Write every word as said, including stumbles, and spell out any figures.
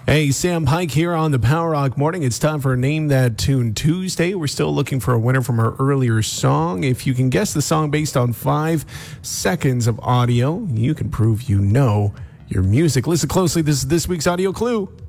Hey, Sam Pike here on the Power Rock Morning. It's time for Name That Tune Tuesday. We're still looking for a winner from our earlier song. If you can guess the song based on five seconds of audio, you can prove you know your music. Listen closely. This is this week's audio clue.